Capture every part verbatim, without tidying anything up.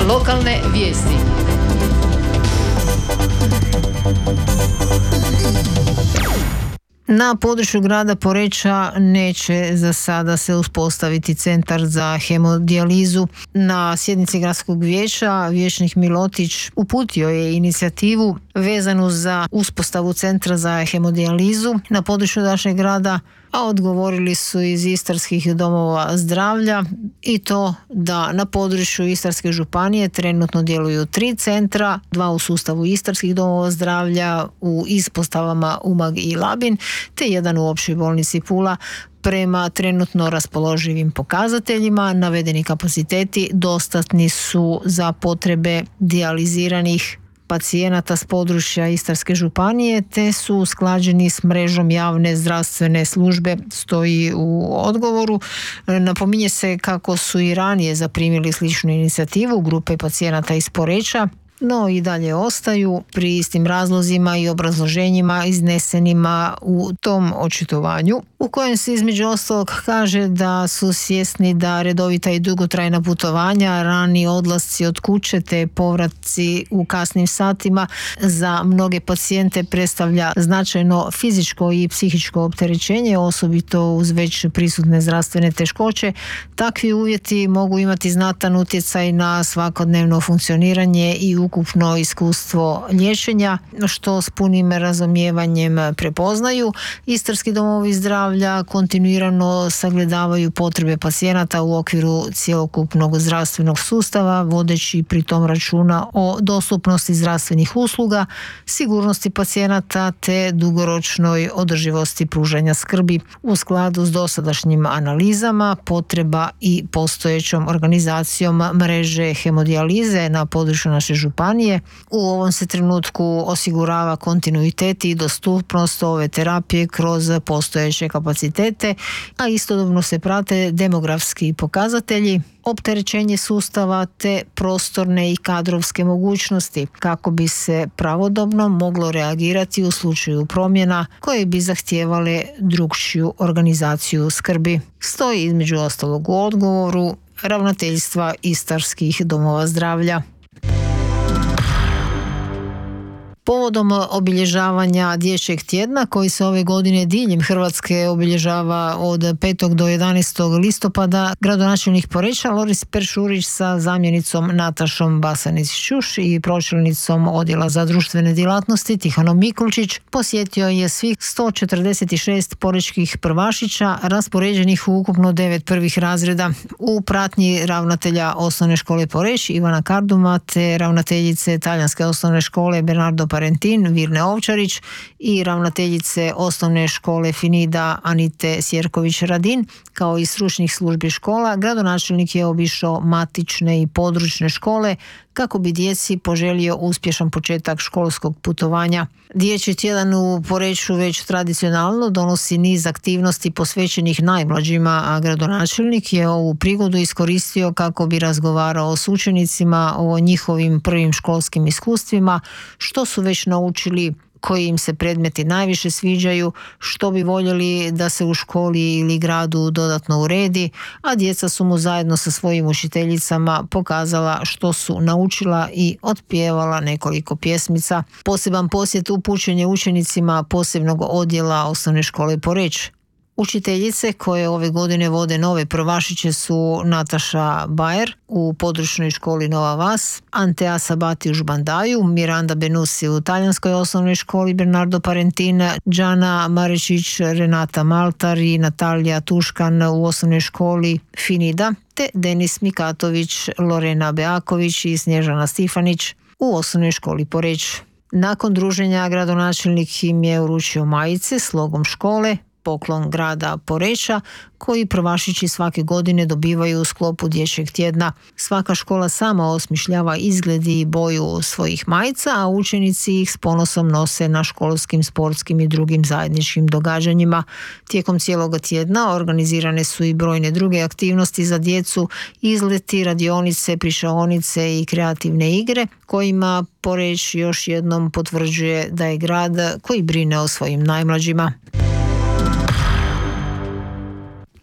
Lokalne vijesti. Na području grada Poreča neće za sada se uspostaviti centar za hemodijalizu. Na sjednici gradskog vijeća vijećnik Milotić uputio je inicijativu vezanu za uspostavu centra za hemodijalizu na području našeg grada, a odgovorili su iz istarskih domova zdravlja i to da na području Istarske županije trenutno djeluju tri centra, dva u sustavu istarskih domova zdravlja u ispostavama Umag i Labin, te jedan u općoj bolnici Pula. Prema trenutno raspoloživim pokazateljima, navedeni kapaciteti dostatni su za potrebe dijaliziranih pacijenata s područja Istarske županije, te su usklađeni s mrežom javne zdravstvene službe, stoji u odgovoru. Napominje se kako su i ranije zaprimili sličnu inicijativu grupe pacijenata iz Poreča, no i dalje ostaju pri istim razlozima i obrazloženjima iznesenima u tom očitovanju, u kojem se između ostalog kaže da su svjesni da redovita i dugotrajna putovanja, rani odlasci od kuće te povratci u kasnim satima za mnoge pacijente predstavlja značajno fizičko i psihičko opterećenje, osobito uz već prisutne zdravstvene teškoće. Takvi uvjeti mogu imati znatan utjecaj na svakodnevno funkcioniranje i ukupno iskustvo liječenja, što s punim razumijevanjem prepoznaju. Istarski domovi zdravlja kontinuirano sagledavaju potrebe pacijenata u okviru cjelokupnog zdravstvenog sustava, vodeći pri tom računa o dostupnosti zdravstvenih usluga, sigurnosti pacijenata te dugoročnoj održivosti pružanja skrbi. U skladu s dosadašnjim analizama potreba i postojećom organizacijom mreže hemodijalize na području naše županije, u ovom se trenutku osigurava kontinuitet i dostupnost ove terapije kroz postojeće kapacitete, a istodobno se prate demografski pokazatelji, opterećenje sustava te prostorne i kadrovske mogućnosti kako bi se pravodobno moglo reagirati u slučaju promjena koje bi zahtijevale drukčiju organizaciju skrbi. Stoji između ostalog u odgovoru ravnateljstva Istarskih domova zdravlja. Povodom obilježavanja Dječjeg tjedna koji se ove godine diljem Hrvatske obilježava od petog do jedanaestog listopada, gradonačelnik Poreča Loris Peršurić sa zamjenicom Natašom Basanić-Ćuš i pročelnicom Odjela za društvene djelatnosti Tihanom Mikulčić posjetio je svih sto četrdeset šest porečkih prvašića raspoređenih u ukupno devet prvih razreda u pratnji ravnatelja osnovne škole Poreć Ivana Karduma te ravnateljice talijanske osnovne škole Bernardo Parentin Virne Ovčarić i ravnateljice osnovne škole Finida Anite Sjerković-Radin, kao i stručnih službi škola. Gradonačelnik je obišao matične i područne škole kako bi djeci poželio uspješan početak školskog putovanja. Dječji tjedan u Poreču već tradicionalno donosi niz aktivnosti posvećenih najmlađima, a gradonačelnik je ovu prigodu iskoristio kako bi razgovarao s učenicima o njihovim prvim školskim iskustvima, što su već naučili, koji im se predmeti najviše sviđaju, što bi voljeli da se u školi ili gradu dodatno uredi, a djeca su mu zajedno sa svojim učiteljicama pokazala što su naučila i otpjevala nekoliko pjesmica. Poseban posjet upućen je učenicima posebnog odjela osnovne škole Poreč. Učiteljice koje ove godine vode nove prvašiće su Nataša Bajer u područnoj školi Nova Vas, Antea Sabati u Žbandaju, Miranda Benusi u talijanskoj osnovnoj školi Bernardo Parentin, Đana Marečić, Renata Maltar i Natalija Tuškan u osnovnoj školi Finida, te Denis Mikatović, Lorena Beaković i Snježana Stifanić u osnovnoj školi Poreć. Nakon druženja gradonačelnik im je uručio majice s logom škole, poklon grada Poreča, koji prvašići svake godine dobivaju u sklopu Dječjeg tjedna. Svaka škola sama osmišljava izgled i boju svojih majica, a učenici ih s ponosom nose na školskim, sportskim i drugim zajedničkim događanjima. Tijekom cijelog tjedna organizirane su i brojne druge aktivnosti za djecu, izleti, radionice, pričaonice i kreativne igre, kojima Poreč još jednom potvrđuje da je grad koji brine o svojim najmlađima.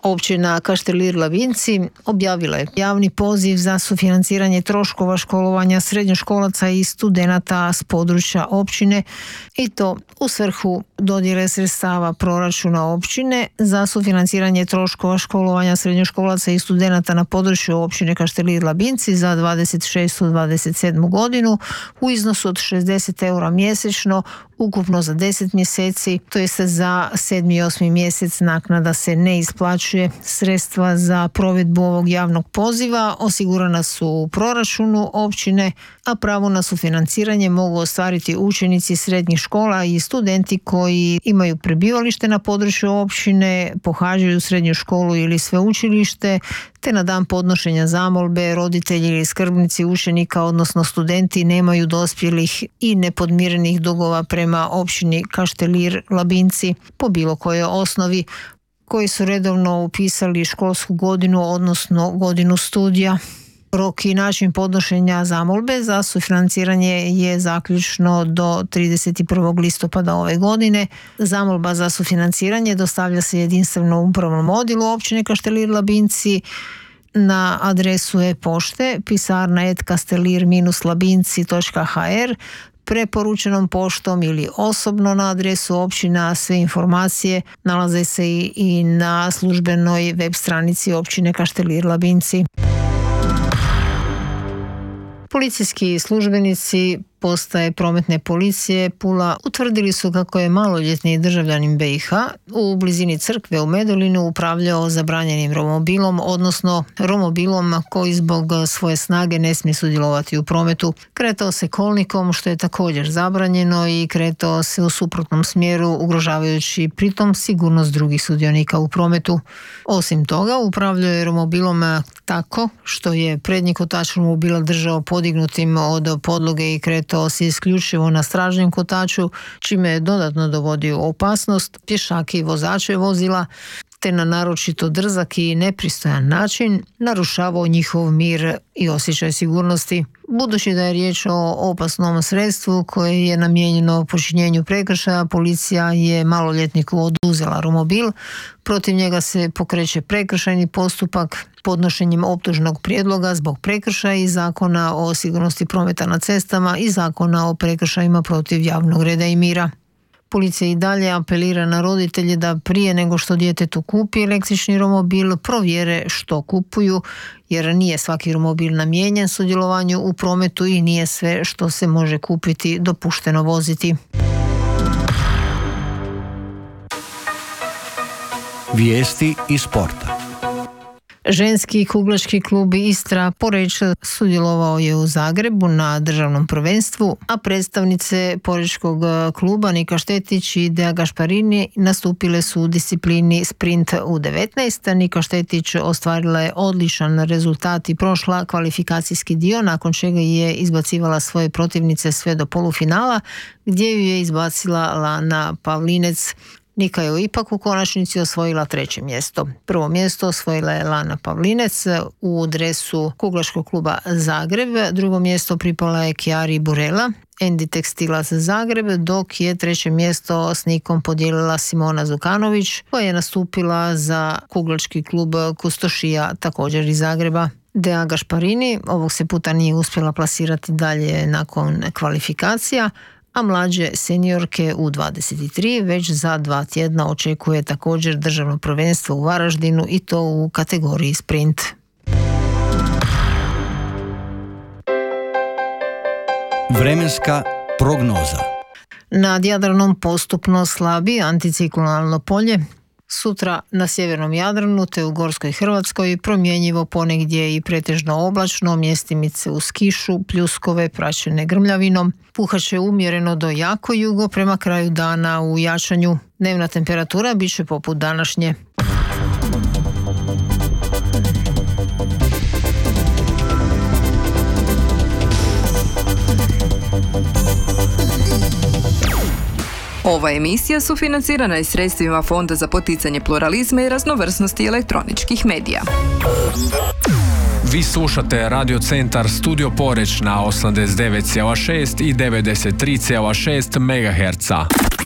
Općina Kaštelir Labinci objavila je javni poziv za sufinanciranje troškova školovanja srednjoškolaca i studenata s područja općine i to u svrhu dodjele sredstava proračuna općine za sufinanciranje troškova školovanja srednjoškolaca i studenata na području općine Kaštelir Labinci za dvadeset šestu dvadeset sedmu godinu u iznosu od šezdeset eura mjesečno, ukupno za deset mjeseci, to jest za sedmi i osmi mjesec naknada se ne isplaćuje. Sredstva za provedbu ovog javnog poziva osigurana su u proračunu općine, a pravo na sufinanciranje mogu ostvariti učenici srednjih škola i studenti koji imaju prebivalište na području općine, pohađaju srednju školu ili sveučilište, te na dan podnošenja zamolbe roditelji ili skrbnici učenika, odnosno studenti, nemaju dospjelih i nepodmirenih dugova prema općini Kaštelir Labinci po bilo kojoj osnovi, koji su redovno upisali školsku godinu, odnosno godinu studija. Rok i način podnošenja zamolbe za sufinanciranje je zaključno do trideset prvog listopada ove godine. Zamolba za sufinanciranje dostavlja se jedinstvenom upravnom odjelu općine Kaštelir Labinci na adresu e-pošte pisarna et kastelir labinci točka ha er, preporučenom poštom ili osobno na adresu općina. Sve informacije nalaze se i na službenoj web stranici općine Kaštelir Labinci. Policijski službenici postaje prometne policije Pula utvrdili su kako je maloljetni državljanin be i ha u blizini crkve u Medulinu upravljao zabranjenim romobilom, odnosno romobilom koji zbog svoje snage ne smije sudjelovati u prometu. Kretao se kolnikom, što je također zabranjeno, i kretao se u suprotnom smjeru, ugrožavajući pritom sigurnost drugih sudionika u prometu. Osim toga, upravljao je romobilom tako što je prednji kotač romobila držao podignutim od podloge i kretao se isključivo na stražnjem kotaču, čime je dodatno dovodio u opasnost pješake i vozače vozila, te na naročito drzak i nepristojan način narušavao njihov mir i osjećaj sigurnosti. Budući da je riječ o opasnom sredstvu koje je namijenjeno počinjenju prekršaja, policija je maloljetniku oduzela romobil. Protiv njega se pokreće prekršajni postupak podnošenjem optužnog prijedloga zbog prekršaja iz Zakona o sigurnosti prometa na cestama i Zakona o prekršajima protiv javnog reda i mira. Policija i dalje apelira na roditelje da prije nego što djetetu kupi električni romobil provjere što kupuju, jer nije svaki romobil namijenjen sudjelovanju u prometu i nije sve što se može kupiti dopušteno voziti. Vijesti iz sporta. Ženski kuglački klub Istra Poreč sudjelovao je u Zagrebu na državnom prvenstvu, a predstavnice porečkog kluba Nika Štetić i Dea Gašparini nastupile su u disciplini sprint u devetnaest. Nika Štetić ostvarila je odličan rezultat i prošla kvalifikacijski dio, nakon čega je izbacivala svoje protivnice sve do polufinala, gdje ju je izbacila Lana Pavlinec. Nika je ipak u konačnici osvojila treće mjesto. Prvo mjesto osvojila je Lana Pavlinec u dresu kuglaškog kluba Zagreb, drugo mjesto pripala je Chiari Burela, Endi Tekstilac Zagreb, dok je treće mjesto s Nikom podijelila Simona Zukanović, koja je nastupila za kuglački klub Kustošija, također iz Zagreba. Dea Gašparini ovog se puta nije uspjela plasirati dalje nakon kvalifikacija, a mlađe seniorke u dvadeset tri već za dva tjedna očekuje također državno prvenstvo u Varaždinu, i to u kategoriji sprint. Vremenska prognoza. Nad Jadranom postupno slabi anticiklonalno polje. Sutra na sjevernom Jadranu te u Gorskoj Hrvatskoj promjenjivo, ponegdje i pretežno oblačno, mjestimice uz kišu, pljuskove praćene grmljavinom. Puhaće umjereno do jako jugo, prema kraju dana u jačanju. Dnevna temperatura bit će poput današnje. Ova emisija sufinancirana je sredstvima Fonda za poticanje pluralizma i raznovrsnosti elektroničkih medija. Vi slušate Radio Centar Studio Poreč na osamdeset devet zarez šest i devedeset tri zarez šest megaherca.